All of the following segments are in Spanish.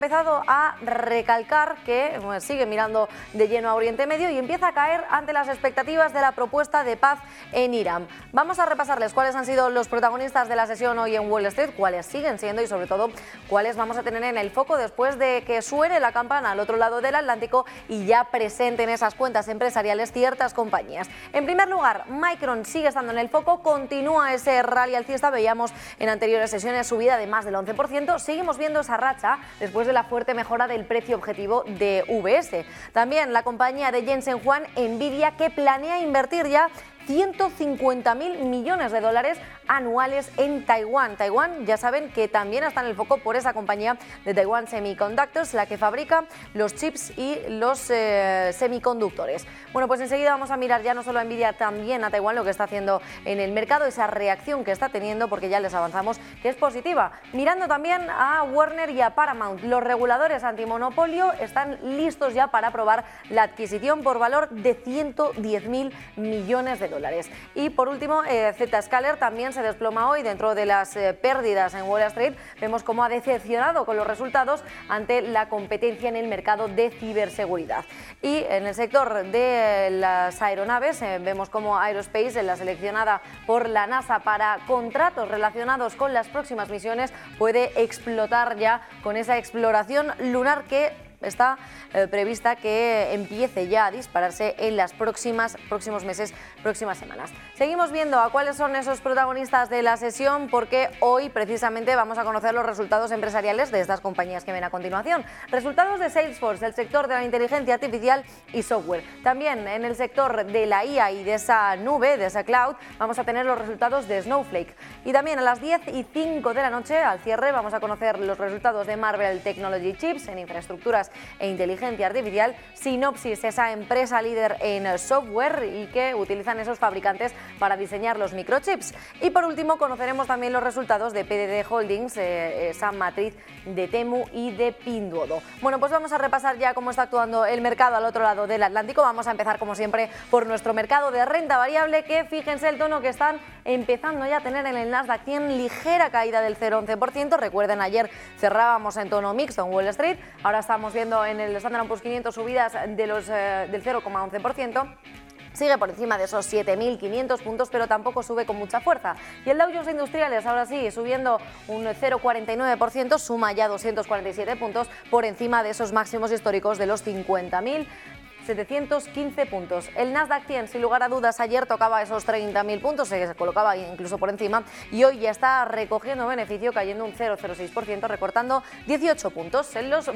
Empezado a recalcar que sigue mirando de lleno a Oriente Medio y empieza a caer ante las expectativas de la propuesta de paz en Irán. Vamos a repasarles cuáles han sido los protagonistas de la sesión hoy en Wall Street, cuáles siguen siendo y sobre todo cuáles vamos a tener en el foco después de que suene la campana al otro lado del Atlántico y ya presenten esas cuentas empresariales ciertas compañías. En primer lugar, Micron sigue estando en el foco, continúa ese rally alcista, veíamos en anteriores sesiones subida de más del 11%, seguimos viendo esa racha después de la fuerte mejora del precio objetivo de VS. También la compañía de Jensen Huang, Nvidia, que planea invertir ya 150.000 millones de dólares anuales en Taiwán. Taiwán, ya saben que también está en el foco por esa compañía de Taiwan Semiconductors, la que fabrica los chips y los semiconductores. Bueno, pues enseguida vamos a mirar ya no solo a Nvidia, también a Taiwán, lo que está haciendo en el mercado, esa reacción que está teniendo, porque ya les avanzamos que es positiva. Mirando también a Warner y a Paramount, los reguladores antimonopolio están listos ya para aprobar la adquisición por valor de 110.000 millones de dólares. Y por último, Zscaler también se desploma hoy dentro de las pérdidas en Wall Street. Vemos cómo ha decepcionado con los resultados ante la competencia en el mercado de ciberseguridad. Y en el sector de las aeronaves, vemos cómo Aerospace, la seleccionada por la NASA para contratos relacionados con las próximas misiones, puede explotar ya con esa exploración lunar que está prevista que empiece ya a dispararse en las próximos meses, próximas semanas. Seguimos viendo a cuáles son esos protagonistas de la sesión, porque hoy precisamente vamos a conocer los resultados empresariales de estas compañías que ven a continuación. Resultados de Salesforce, del sector de la inteligencia artificial y software. También en el sector de la IA y de esa nube, de esa cloud, vamos a tener los resultados de Snowflake. Y también a las 10:05 de la noche, al cierre, vamos a conocer los resultados de Marvell Technology Chips en infraestructuras e inteligencia artificial. Synopsys, esa empresa líder en software y que utilizan esos fabricantes para diseñar los microchips. Y por último conoceremos también los resultados de PDD Holdings, esa matriz de Temu y de Pinduoduo. Bueno, pues vamos a repasar ya cómo está actuando el mercado al otro lado del Atlántico. Vamos a empezar como siempre por nuestro mercado de renta variable, que fíjense el tono que están empezando ya a tener en el Nasdaq 100, ligera caída del 0,11%. Recuerden, ayer cerrábamos en tono mixto en Wall Street, ahora estamos viendo en el Standard & Poor's 500 subidas de del 0,11%. Sigue por encima de esos 7.500 puntos, pero tampoco sube con mucha fuerza. Y el Dow Jones Industriales ahora sí, subiendo un 0,49%, suma ya 247 puntos por encima de esos máximos históricos de los 50.715 puntos. El Nasdaq 100, sin lugar a dudas, ayer tocaba esos 30.000 puntos, se colocaba incluso por encima y hoy ya está recogiendo beneficio, cayendo un 0,06%, recortando 18 puntos en los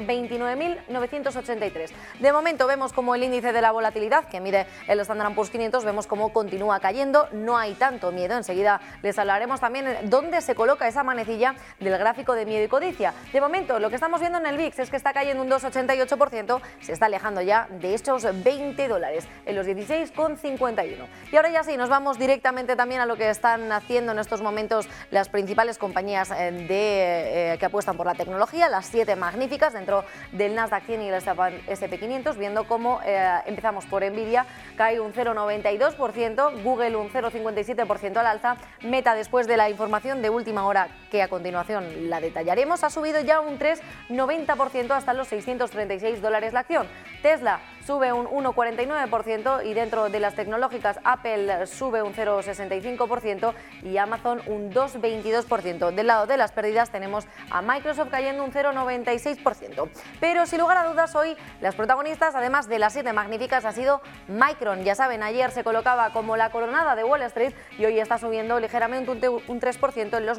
29.983. De momento vemos como el índice de la volatilidad, que mide el Standard & Poor's 500, vemos cómo continúa cayendo, no hay tanto miedo. Enseguida les hablaremos también dónde se coloca esa manecilla del gráfico de miedo y codicia. De momento, lo que estamos viendo en el VIX es que está cayendo un 2,88%, se está alejando ya de estos $20 en los 16,51. Y ahora ya sí, nos vamos directamente también a lo que están haciendo en estos momentos las principales compañías que apuestan por la tecnología, las 7 magníficas dentro del Nasdaq 100 y el S&P 500, viendo cómo empezamos por Nvidia, cae un 0,92%, Google un 0,57% al alza, Meta, después de la información de última hora que a continuación la detallaremos, ha subido ya un 3,90% hasta los $636 la acción. Tesla sube un 1,49% y dentro de las tecnológicas Apple sube un 0,65% y Amazon un 2,22%. Del lado de las pérdidas tenemos a Microsoft cayendo un 0,96%. Pero sin lugar a dudas hoy las protagonistas, además de las 7 magníficas, ha sido Micron. Ya saben, ayer se colocaba como la coronada de Wall Street y hoy está subiendo ligeramente un 3% en los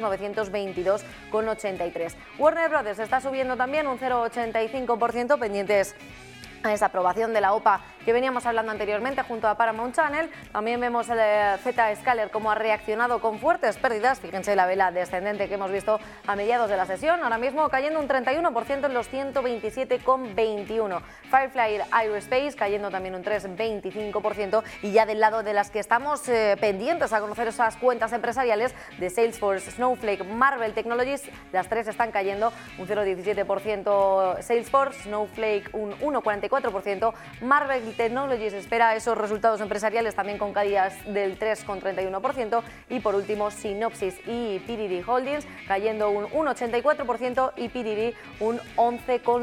922,83. Warner Brothers está subiendo también un 0,85%, pendientes a esa aprobación de la OPA que veníamos hablando anteriormente junto a Paramount Channel. También vemos el Zscaler como ha reaccionado con fuertes pérdidas. Fíjense la vela descendente que hemos visto a mediados de la sesión, ahora mismo cayendo un 31% en los 127,21. Firefly Aerospace cayendo también un 3,25%. Y ya del lado de las que estamos pendientes a conocer esas cuentas empresariales de Salesforce, Snowflake, Marvell Technologies, las 3 están cayendo un 0,17%. Salesforce, Snowflake un 1,44%, Marvell Technologies espera esos resultados empresariales también con caídas del 3,31% y por último Synopsys y PDD Holdings cayendo un 1,84% y PDD un 11,5%.